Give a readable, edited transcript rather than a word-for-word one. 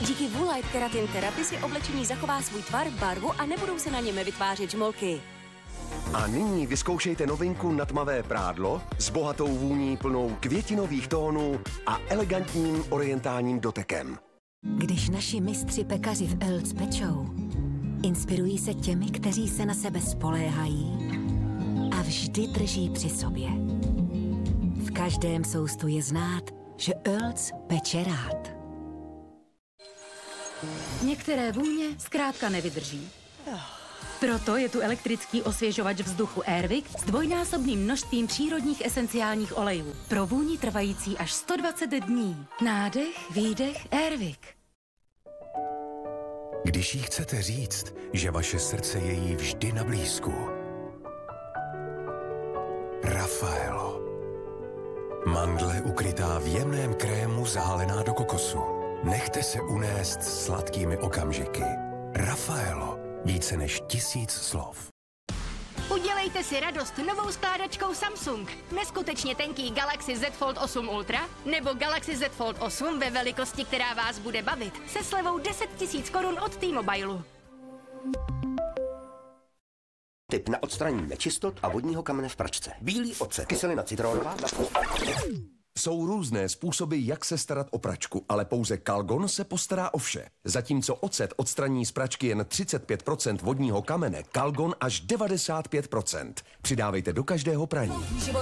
Díky Woolite Keratin Therapy si oblečení zachová svůj tvar, barvu a nebudou se na něm vytvářet žmolky. A nyní vyzkoušejte novinku na tmavé prádlo s bohatou vůní plnou květinových tónů a elegantním orientálním dotekem. Když naši mistři pekaři v Earls pečou, inspirují se těmi, kteří se na sebe spoléhají a vždy drží při sobě. V každém soustu je znát, že Earls peče rád. Některé vůně zkrátka nevydrží. Proto je tu elektrický osvěžovač vzduchu Airwick s dvojnásobným množstvím přírodních esenciálních olejů. Pro vůni trvající až 120 dní. Nádech, výdech, Airwick. Když jí chcete říct, že vaše srdce je jí vždy na blízku. Raffaello. Mandle ukrytá v jemném krému zahálená do kokosu. Nechte se unést sladkými okamžiky. Raffaello. Více než 1000 slov. Udělejte si radost novou skládačkou Samsung. Neskutečně tenký Galaxy Z Fold 8 Ultra nebo Galaxy Z Fold 8 ve velikosti, která vás bude bavit. Se slevou 10 000 korun od T-Mobile. Tip na odstranění nečistot a vodního kamene v pračce. Bílý ocet, kyselina citronová. Jsou různé způsoby, jak se starat o pračku, ale pouze Calgon se postará o vše. Zatímco ocet odstraní z pračky jen 35% vodního kamene, Calgon až 95%. Přidávejte do každého praní.